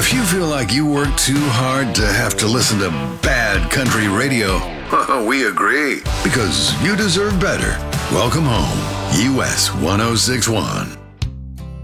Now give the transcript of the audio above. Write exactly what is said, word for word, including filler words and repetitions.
If you feel like you work too hard to have to listen to bad country radio, we agree. Because you deserve better. Welcome home, U S one oh six one.